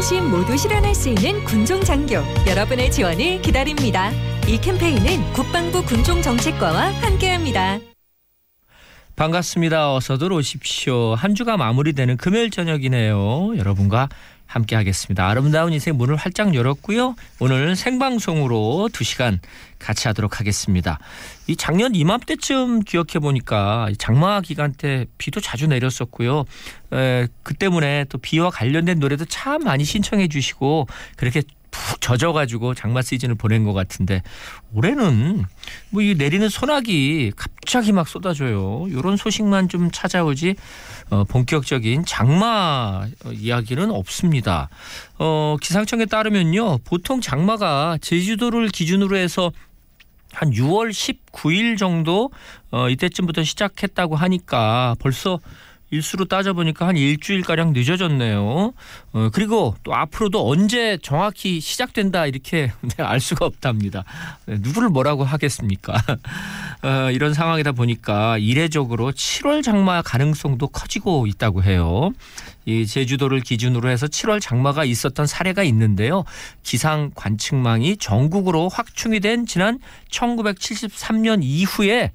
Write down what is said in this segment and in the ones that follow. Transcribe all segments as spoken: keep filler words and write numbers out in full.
어르신 모두 실현할 수 있는 군종장교 여러분의 지원을 기다립니다. 이 캠페인은 국방부 군종정책과와 함께합니다. 반갑습니다. 어서들 오십시오. 한 주가 마무리되는 금요일 저녁이네요. 여러분과 함께하겠습니다. 아름다운 인생 문을 활짝 열었고요. 오늘 생방송으로 두 시간 같이 하도록 하겠습니다. 이 작년 이맘때쯤 기억해 보니까 장마 기간 때 비도 자주 내렸었고요. 에, 그 때문에 또 비와 관련된 노래도 참 많이 신청해 주시고 그렇게 푹 젖어가지고 장마 시즌을 보낸 것 같은데 올해는 뭐 이 내리는 소나기 갑자기 막 쏟아져요. 이런 소식만 좀 찾아오지 어, 본격적인 장마 이야기는 없습니다. 어, 기상청에 따르면요. 보통 장마가 제주도를 기준으로 해서 한 유월 십구일 정도 어, 이때쯤부터 시작했다고 하니까 벌써 일수로 따져보니까 한 일주일가량 늦어졌네요. 어, 그리고 또 앞으로도 언제 정확히 시작된다 이렇게 알 수가 없답니다. 누구를 뭐라고 하겠습니까? 어, 이런 상황이다 보니까 이례적으로 칠월 장마 가능성도 커지고 있다고 해요. 이 제주도를 기준으로 해서 칠월 장마가 있었던 사례가 있는데요. 기상 관측망이 전국으로 확충이 된 지난 천구백칠십삼년 이후에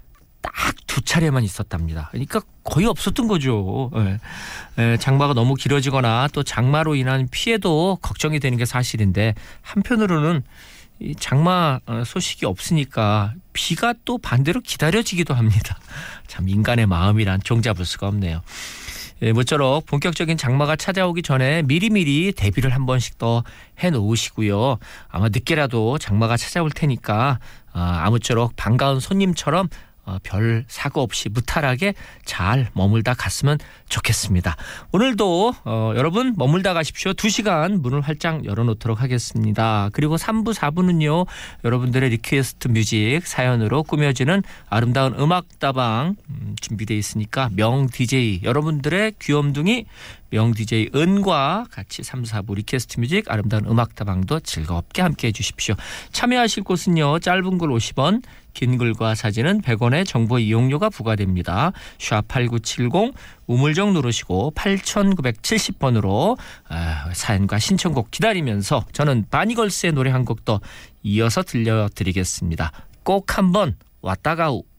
딱 두 차례만 있었답니다. 그러니까 거의 없었던 거죠. 예. 장마가 너무 길어지거나 또 장마로 인한 피해도 걱정이 되는 게 사실인데 한편으로는 이 장마 소식이 없으니까 비가 또 반대로 기다려지기도 합니다. 참 인간의 마음이란 종잡을 수가 없네요. 예, 모쪼록 본격적인 장마가 찾아오기 전에 미리미리 대비를 한 번씩 더 해놓으시고요. 아마 늦게라도 장마가 찾아올 테니까 아무쪼록 반가운 손님처럼 어, 별 사고 없이 무탈하게 잘 머물다 갔으면 좋겠습니다. 오늘도 어, 여러분 머물다 가십시오. 두 시간 문을 활짝 열어놓도록 하겠습니다. 그리고 삼 부, 사 부는요. 여러분들의 리퀘스트 뮤직 사연으로 꾸며지는 아름다운 음악다방 음, 준비되어 있으니까 명 디제이 여러분들의 귀염둥이 명 디제이 은과 같이 삼, 사 부 리퀘스트 뮤직 아름다운 음악다방도 즐겁게 함께해 주십시오. 참여하실 곳은요. 짧은 글 오십 원 긴 글과 사진은 백 원의 정보 이용료가 부과됩니다. 샵 팔구칠공 우물정 누르시고 팔구칠공 번으로 사연과 신청곡 기다리면서 저는 바니걸스의 노래 한 곡 더 이어서 들려드리겠습니다. 꼭 한번 왔다 가우.